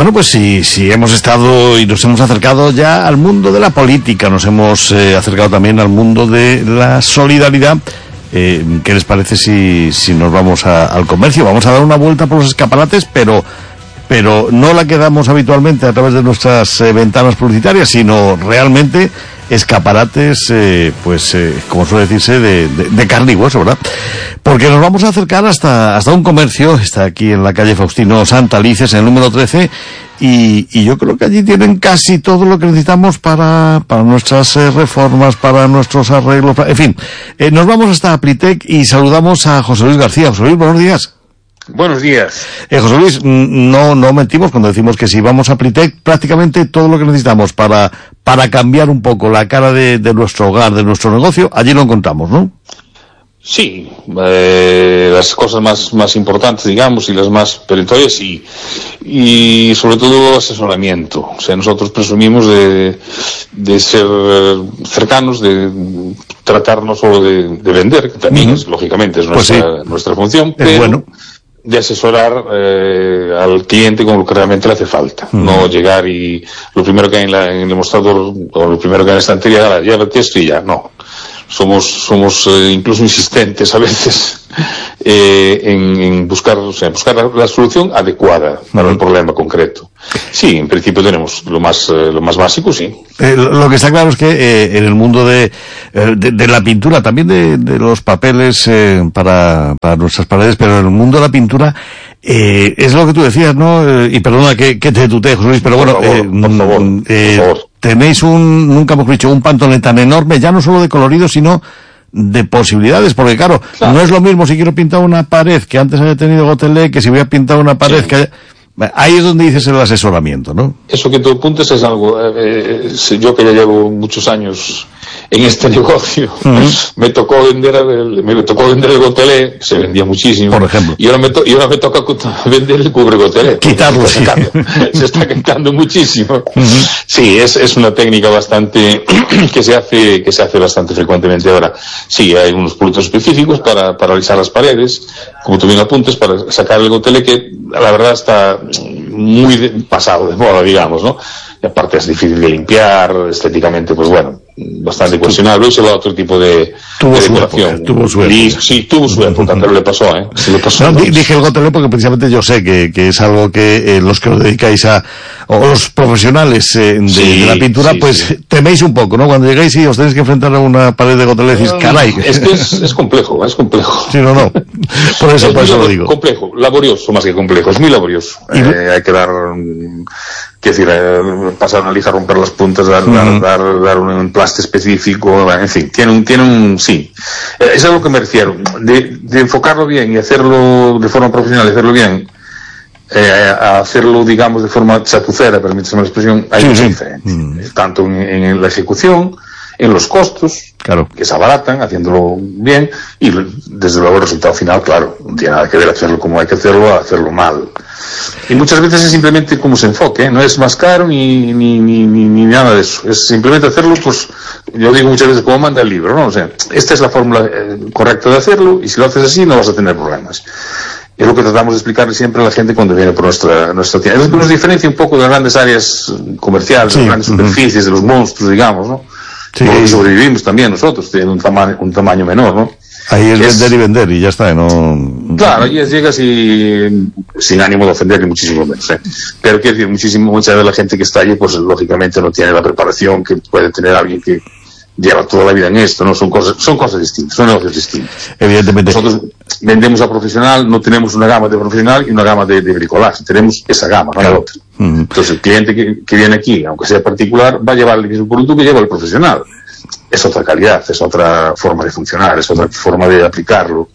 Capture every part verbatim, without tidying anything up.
Bueno, pues sí, sí hemos estado y nos hemos acercado ya al mundo de la política, nos hemos eh, acercado también al mundo de la solidaridad. Eh, ¿Qué les parece si, si nos vamos a, al comercio? Vamos a dar una vuelta por los escaparates, pero, pero no la que damos habitualmente a través de nuestras eh, ventanas publicitarias, sino realmente escaparates, eh, pues, eh, como suele decirse, de, de, de carne y hueso, ¿verdad? Porque nos vamos a acercar hasta, hasta un comercio, está aquí en la calle Faustino Santalices, en el número trece, y, y yo creo que allí tienen casi todo lo que necesitamos para, para nuestras eh, reformas, para nuestros arreglos, para, en fin. Eh, nos vamos hasta Aplitec y saludamos a José Luis García. José Luis, buenos días. Buenos días. Eh, José Luis, no, no mentimos cuando decimos que si vamos a Aplitec, prácticamente todo lo que necesitamos para, para cambiar un poco la cara de, de nuestro hogar, de nuestro negocio, allí lo encontramos, ¿no? Sí, eh, las cosas más, más importantes, digamos, y las más perentorias, y, y sobre todo asesoramiento. O sea, nosotros presumimos de, de ser cercanos, de tratar no solo de, de vender, que también uh-huh. es, lógicamente, es nuestra, pues sí. nuestra función, pero bueno. de asesorar eh, al cliente con lo que realmente le hace falta. Uh-huh. No llegar y lo primero que hay en, la, en el mostrador, o lo primero que hay en la estantería, llévate esto y ya, no. Somos, somos eh, incluso insistentes a veces eh, en, en buscar, o sea, buscar la, la solución adecuada para el problema concreto. Sí, en principio tenemos lo más, eh, lo más básico, sí. Eh, lo que está claro es que eh, en el mundo de, de, de la pintura, también de, de los papeles eh, para, para nuestras paredes, pero en el mundo de la pintura, eh, es lo que tú decías, ¿no? Eh, y perdona que, que te tutee, José Luis, pero bueno, por favor, eh, por favor, eh, por favor. Tenéis un, nunca hemos dicho, un pantone tan enorme, ya no solo de colorido, sino de posibilidades, porque claro, claro, no es lo mismo si quiero pintar una pared que antes haya tenido Gotelé, que si voy a pintar una pared sí. que haya... Ahí es donde dices el asesoramiento, ¿no? Eso que tú apuntes es algo, eh, eh, yo que ya llevo muchos años en este negocio, uh-huh. me tocó vender el, me tocó vender el Gotelé, se vendía muchísimo, por ejemplo, y ahora me, to, y ahora me toca vender el cubre Gotelé, quitarlo, se está, quitando, se está quitando muchísimo. Uh-huh. Sí, es, es una técnica bastante que se hace, que se hace bastante frecuentemente ahora. Sí, hay unos productos específicos para, para alisar las paredes, como tú bien apuntes, para sacar el Gotelé, que la verdad está muy de, pasado de moda, digamos, ¿no? Y aparte es difícil de limpiar, estéticamente, pues bueno, bastante cuestionable. Se va a otro tipo de, tuvo de su decoración. Época, tuvo su y, sí, tuvo su época, pero le pasó, ¿eh? Se le pasó, no, dije el Gotelé porque precisamente yo sé que, que es algo que eh, los que os dedicáis a, o los profesionales eh, de, sí, de la pintura, sí, pues sí. teméis un poco, ¿no? Cuando llegáis y os tenéis que enfrentar a una pared de Gotelé, decís, caray. Es que es, es complejo, es complejo. Sí, no, no. Por eso, es por eso lo digo. Complejo, laborioso más que complejo, es muy laborioso. Eh, hay que dar, que decir, eh, pasar una lija, romper las puntas, dar, uh-huh. dar, dar, dar un emplaste específico, en fin, tiene un, tiene un, sí. Eh, es a lo que me refiero, de, de enfocarlo bien y hacerlo de forma profesional y hacerlo bien, eh, a hacerlo, digamos, de forma chapucera, permítame la expresión, hay sí, mucha sí. diferencia. Uh-huh. Tanto en, en la ejecución, en los costos, claro, que se abaratan haciéndolo bien, y desde luego el resultado final, claro, no tiene nada que ver hacerlo como hay que hacerlo a hacerlo mal. Y muchas veces es simplemente como se enfoque, ¿eh? No es más caro ni, ni, ni, ni, ni nada de eso, es simplemente hacerlo, pues, yo digo muchas veces como manda el libro, ¿no? O sea, esta es la fórmula eh, correcta de hacerlo, y si lo haces así no vas a tener problemas. Es lo que tratamos de explicarle siempre a la gente cuando viene por nuestra, nuestra tienda. Es lo que nos diferencia un poco de las grandes áreas comerciales, sí. de las grandes superficies, de los monstruos, digamos, ¿no? Sí. Porque sobrevivimos también nosotros, teniendo un tamaño, un tamaño menor, ¿no? Ahí es, es vender y vender y ya está, ¿no? Claro, ahí es, llegas y sin ánimo de ofender ni muchísimo menos, ¿eh? Pero quiero decir, muchísimo, mucha de la gente que está allí, pues lógicamente no tiene la preparación que puede tener alguien que lleva toda la vida en esto, ¿no? Son cosas, son cosas distintas, son negocios distintos. Evidentemente. Nosotros vendemos a profesional, no tenemos una gama de profesional y una gama de, de bricolaje, tenemos esa gama, no hay otra. Uh-huh. Entonces el cliente que, que viene aquí, aunque sea particular, va a llevar el mismo producto que lleva el profesional. Es otra calidad, es otra forma de funcionar, es otra forma de aplicarlo.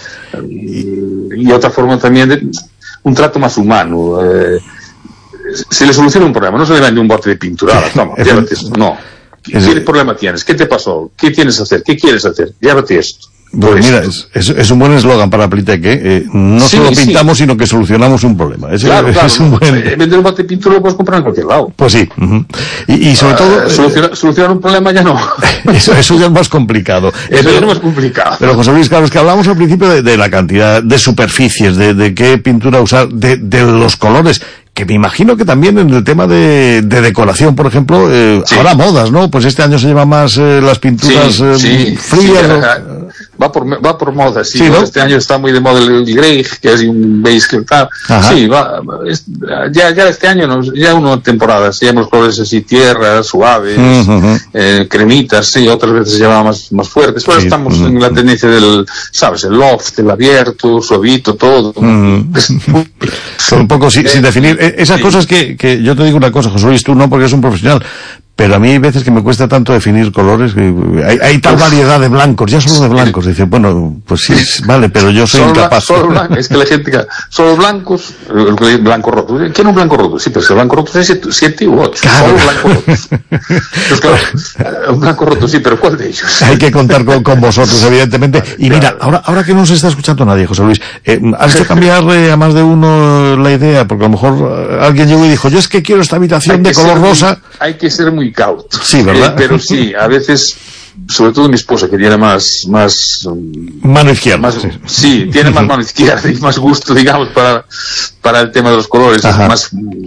Y, y otra forma también de un trato más humano. Eh, se le soluciona un problema, no se le vende un bote de pintura, toma, llévate esto, no. ¿Qué, ¿Qué problema tienes? ¿Qué te pasó? ¿Qué tienes que hacer? ¿Qué quieres hacer? Llévate esto. Pues mira, es, es, es un buen eslogan para Aplitec, ¿eh? eh no sí, solo pintamos, sí. sino que solucionamos un problema. Es, claro, es, claro. Es un buen... eh, vender un bote de pintura lo puedes comprar en cualquier lado. Pues sí. Uh-huh. y, y sobre uh, todo... Solucionar, eh, solucionar un problema ya no. eso, eso ya es más complicado. Eso ya es más complicado. Pero José Luis, claro, es que hablamos al principio de, de la cantidad de superficies, de, de qué pintura usar, de, de los colores, que me imagino que también en el tema de, de decoración, por ejemplo, eh, sí. habrá modas, ¿no? Pues este año se lleva más eh, las pinturas sí, eh, sí, frías. Sí, va por va por moda, sí, sí, ¿no? Este año está muy de moda el grey, que es un beige que tal. Ajá. Sí, va, es, ya ya este año, nos, ya uno temporadas, llevamos colores así, tierras, suaves, uh-huh. eh, cremitas, sí, otras veces se llevan más, más fuertes, pero sí. estamos uh-huh. en la tendencia del, ¿sabes? El loft, el abierto, suavito, todo. Uh-huh. Un poco sin, sin definir, esas sí. cosas que, que yo te digo una cosa, José Luis, tú no, porque eres un profesional, pero a mí hay veces que me cuesta tanto definir colores, que hay, hay tal variedad de blancos, ya solo de blancos, dice, bueno, pues sí, vale, pero yo soy solo incapaz. Solo blancos, es que la gente, solo blancos, el blanco roto, ¿quién es un blanco roto? Sí, pero si el blanco roto es siete u ocho, claro. Solo blanco rotos. Pues claro, un blanco roto, sí, pero ¿cuál de ellos? Hay que contar con, con vosotros, evidentemente. Vale, y mira, claro. ahora, ahora que no se está escuchando nadie, José Luis, eh, ¿has hecho cambiar eh, a más de uno la idea? Porque a lo mejor eh, alguien llegó y dijo, yo es que quiero esta habitación de color rosa. Muy, hay que ser muy cauto. Sí, ¿verdad? Eh, pero sí, a veces, sobre todo mi esposa, que tiene más... más mano izquierda. Más, sí. sí, tiene más mano izquierda y más gusto, digamos, para, para el tema de los colores. Más,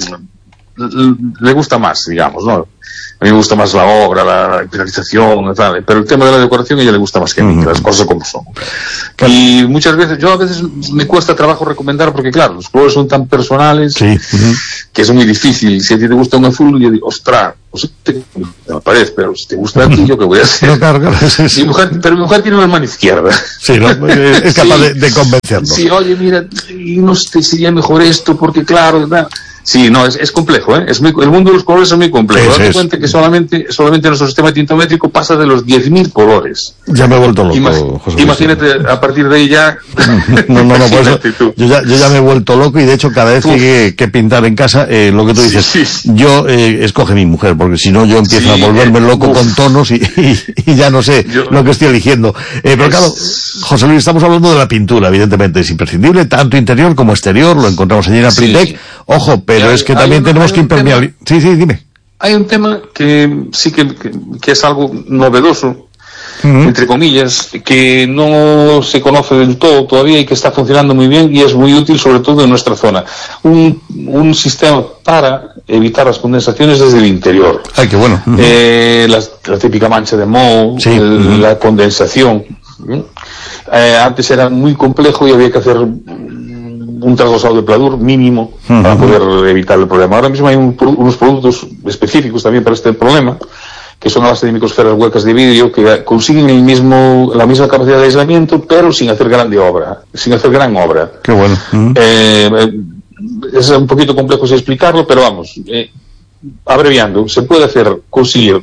le gusta más, digamos, ¿no? A mí me gusta más la obra, la finalización, tal, pero el tema de la decoración a ella le gusta más que a mí, uh-huh. las cosas como son. Claro. Y muchas veces, yo a veces me cuesta trabajo recomendar, porque claro, los colores son tan personales, sí. uh-huh. que es muy difícil. Si a ti te gusta un azul, yo digo, ostras, pues te, me parece, pero si te gusta a ti, ¿yo qué voy a hacer? No, claro, claro, sí, sí. Mi mujer, pero mi mujer tiene una mano izquierda. Sí, ¿no? Es capaz sí. de, de convencernos. Sí, oye, mira, no sé, sería mejor esto, porque claro, ¿verdad? Sí, no, es, es complejo, ¿eh? Es muy, el mundo de los colores es muy complejo. Sí, Date sí, cuenta es. que solamente, solamente nuestro sistema tintométrico pasa de los diez mil colores. Ya me he vuelto loco, Imag- José Luis. Imagínate, a partir de ahí ya... No, no, no, por eso, yo ya, yo ya me he vuelto loco y de hecho cada vez que, que pintar en casa, eh, lo que tú dices, sí, sí. yo, eh, escoge mi mujer, porque si no yo empiezo sí, a volverme eh, loco uf. con tonos y, y, y ya no sé yo, lo que estoy eligiendo. Eh, pero es... claro, José Luis, estamos hablando de la pintura, evidentemente, es imprescindible, tanto interior como exterior, lo encontramos allí en Apritec. Sí. Ojo, pero es que también una, tenemos que impermeabilizar. Sí, sí, dime. Hay un tema que sí que, que, que es algo novedoso, uh-huh. entre comillas, que no se conoce del todo todavía y que está funcionando muy bien y es muy útil sobre todo en nuestra zona. Un, un sistema para evitar las condensaciones desde el interior. Ay, qué bueno. Uh-huh. Eh, la, la típica mancha de moho, sí. el, uh-huh. la condensación. Eh, antes era muy complejo y había que hacer un trasglosado de pladur mínimo uh-huh. para poder evitar el problema. Ahora mismo hay un, unos productos específicos también para este problema, que son a base de microsferas huecas de vidrio, que consiguen el mismo, la misma capacidad de aislamiento, pero sin hacer grande obra, sin hacer gran obra. Qué bueno. Uh-huh. Eh, es un poquito complejo explicarlo, pero vamos, eh, abreviando, se puede hacer, conseguir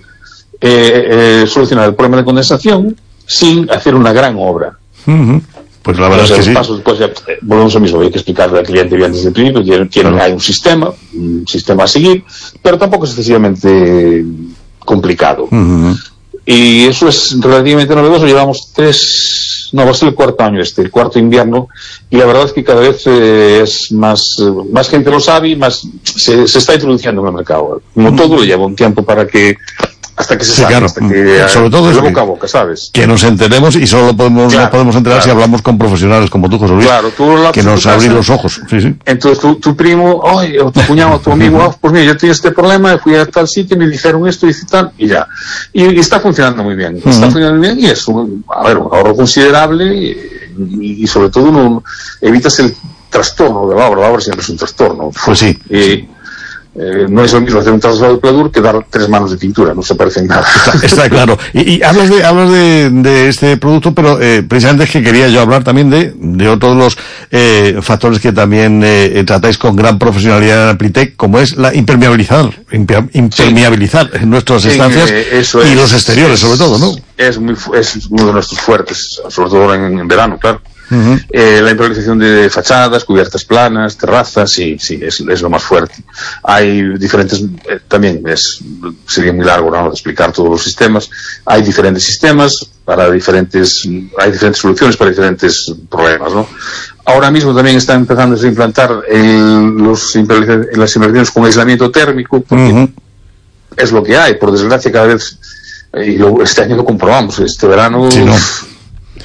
eh, eh, solucionar el problema de condensación sin hacer una gran obra. Uh-huh. Pues la verdad Entonces, es que sí. Pasos, pues ya, eh, volvemos a lo mismo, hay que explicarle al cliente bien desde el principio, tiene, tiene, claro. hay un sistema, un sistema a seguir, pero tampoco es excesivamente complicado. Uh-huh. Y eso es relativamente novedoso, llevamos tres, no, va a ser el cuarto año este, el cuarto invierno, y la verdad es que cada vez eh, es más, más gente lo sabe y más se, se está introduciendo en el mercado. Como uh-huh. todo, le lleva un tiempo para que hasta que se sí, sabe, claro. hasta que sobre todo de es boca a boca, ¿sabes? Que nos enteremos y solo lo podemos, claro, nos podemos enterar claro. si hablamos con profesionales como tú, José Luis, claro, tú que nos abren los ojos. Sí, sí. Entonces tu, tu primo, oye, o tu cuñado, o tu amigo, oh, pues mira, yo tengo este problema, fui a tal sitio, me dijeron esto y tal, y ya. Y, y está funcionando muy bien, uh-huh. está funcionando muy bien y es un, a ver, un ahorro considerable y, y, y sobre todo no evitas el trastorno de la obra, la obra siempre es un trastorno. Pues sí. Y, Eh, no es lo mismo hacer un traslado de pladur que dar tres manos de pintura, no se parecen nada. Está, está claro. Y, y hablas de hablas de, de este producto, pero eh, precisamente es que quería yo hablar también de, de otros los eh, factores que también eh, tratáis con gran profesionalidad en Apritec, como es la impermeabilizar, imper, impermeabilizar sí. nuestras estancias sí, eh, eso y es, los exteriores, es, sobre todo, ¿no? Es muy es uno de nuestros fuertes, sobre todo en, en verano, claro. Uh-huh. Eh, la impermeabilización de fachadas, cubiertas planas, terrazas, sí, sí, es, es lo más fuerte. Hay diferentes, eh, también es, sería muy largo, ¿no?, explicar todos los sistemas. Hay diferentes sistemas para diferentes, hay diferentes soluciones para diferentes problemas, ¿no? Ahora mismo también están empezando a implantar el, los, las impermeabilizaciones con aislamiento térmico, porque uh-huh. es lo que hay, por desgracia, cada vez, y lo, este año lo comprobamos, este verano, sí, no.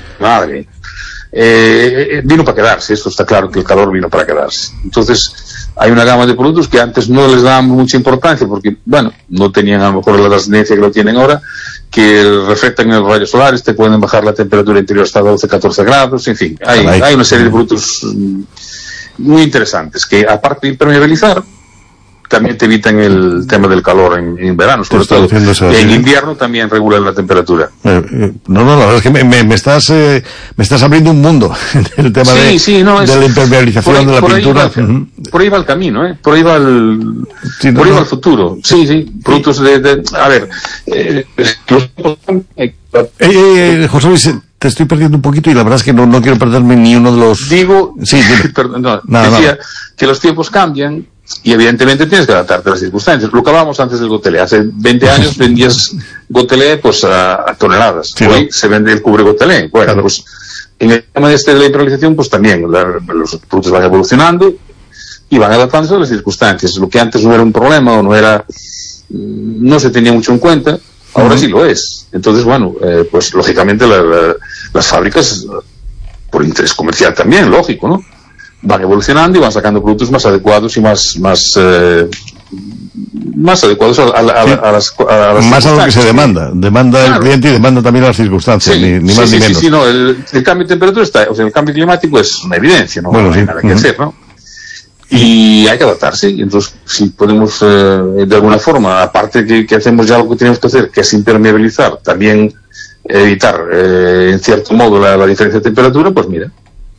madre. Eh, vino para quedarse, esto está claro que el calor vino para quedarse. Entonces hay una gama de productos que antes no les dábamos mucha importancia porque, bueno, no tenían a lo mejor la trascendencia que lo tienen ahora, que reflectan en los rayos solares, te pueden bajar la temperatura interior hasta doce, catorce grados, en fin, hay, hay una serie de productos muy interesantes que, aparte de impermeabilizar, también te evitan el tema del calor en, en verano, sobre todo. Y en invierno también regulan la temperatura. Eh, eh, no, no, la verdad es que me, me, me estás eh, me estás abriendo un mundo el tema sí, de, sí, no, de la impermeabilización ahí, de la por pintura. Ahí va, uh-huh. Por ahí va el camino, ¿eh? Por ahí va el, sí, no, por ahí va el futuro. Sí, sí, productos de, de a ver, eh, los, eh, eh, José Luis, te estoy perdiendo un poquito y la verdad es que no, no quiero perderme ni uno de los... Digo, sí, perdón, no, nada, decía nada. Que los tiempos cambian y evidentemente tienes que adaptarte a las circunstancias. Lo que hablábamos antes del gotelé. Hace veinte años vendías gotelé pues a, a toneladas. Sí, hoy ¿no? se vende el cubre gotelé. Bueno, claro. Pues en el tema de este de la impermeabilización pues también la, los productos van evolucionando y van adaptándose a las circunstancias. Lo que antes no era un problema o no era, no se tenía mucho en cuenta, ahora uh-huh. sí lo es. Entonces, bueno, eh, pues lógicamente la, la, las fábricas, por interés comercial también, lógico, ¿no? Van evolucionando y van sacando productos más adecuados y más más eh, más adecuados a, a, a, sí. a, las, a las más a lo que se demanda demanda claro. el cliente y demanda también a las circunstancias, sí, ni, ni sí, más sí, ni sí, menos sí, no, el, el cambio de temperatura está, o sea, el cambio climático es una evidencia, no, bueno, no hay sí. nada que uh-huh. hacer, ¿no? Y hay que adaptarse, y entonces si podemos eh, de alguna forma, aparte que, que hacemos ya lo que tenemos que hacer, que es impermeabilizar, también evitar eh, en cierto modo la, la diferencia de temperatura, pues mira.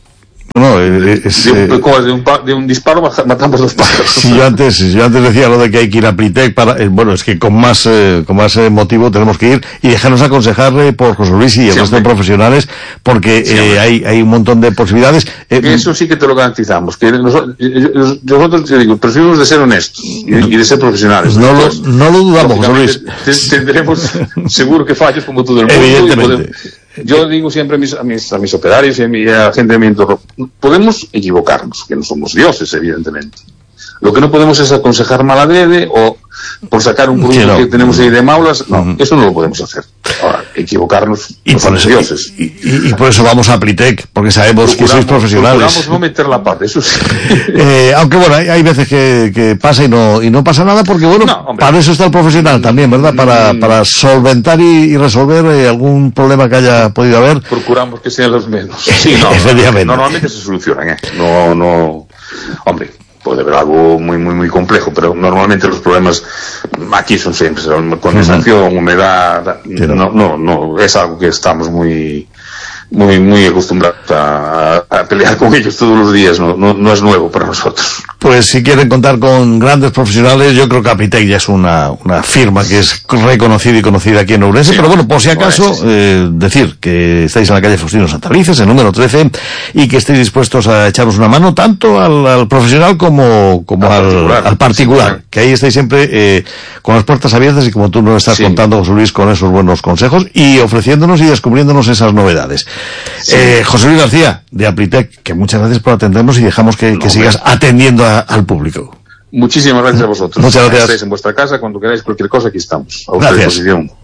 No, es, de, un, eh, de, un, de un disparo matamos los pájaros. Si yo antes, si yo antes decía lo de que hay que ir a Pritec para, eh, bueno, es que con más, eh, con más eh, motivo tenemos que ir y dejarnos aconsejarle por José Luis y el resto de profesionales, porque eh, hay, hay un montón de posibilidades. Eh, Eso sí que te lo garantizamos, que nosotros, nosotros te digo, preferimos de ser honestos y, y de ser profesionales. No lo, pues, no lo dudamos, José Luis. Tendremos seguro que fallos como todo el mundo. Evidentemente. Yo digo siempre a mis, a mis, a mis operarios y a, mi, a la gente de mi entorno, podemos equivocarnos, que no somos dioses, evidentemente. Lo que no podemos es aconsejar mal adrede o por sacar un producto sí, no. que tenemos ahí de maulas. No, uh-huh. eso no lo podemos hacer. Ahora, equivocarnos y no somos dioses. Y, y, y por eso vamos a Pritec, porque sabemos que sois profesionales. Procuramos no meter la pata, eso sí. eh, aunque bueno, hay, hay veces que, que pasa y no, y no pasa nada, porque bueno, no, para eso está el profesional también, ¿verdad? Para, mm. para solventar y, y resolver eh, algún problema que haya podido haber. Procuramos que sean los menos. Sí, no, efectivamente. Normalmente se solucionan, ¿eh? No, no, hombre. Puede haber algo muy, muy, muy complejo, pero normalmente los problemas aquí son siempre condensación, humedad, no, no, no, es algo que estamos muy, muy, muy acostumbrados a, a pelear con ellos todos los días, no, no, no es nuevo para nosotros. Pues si quieren contar con grandes profesionales, yo creo que Apritec ya es una, una firma que es reconocida y conocida aquí en Ourense, sí, pero bueno, por si acaso, sí, sí. Eh, decir que estáis en la calle Faustino Santalices, el número trece, y que estéis dispuestos a echaros una mano tanto al, al profesional como, como al, al particular, al particular sí, que ahí estáis siempre eh, con las puertas abiertas y como tú nos estás sí. contando, José Luis, con esos buenos consejos y ofreciéndonos y descubriéndonos esas novedades. Sí. Eh, José Luis García, de Apritec, que muchas gracias por atendernos y dejamos que, no, que sigas hombre. atendiendo a, al público. Muchísimas gracias a vosotros. Muchas gracias. Estáis en vuestra casa, cuando queráis cualquier cosa, aquí estamos. A vuestra disposición.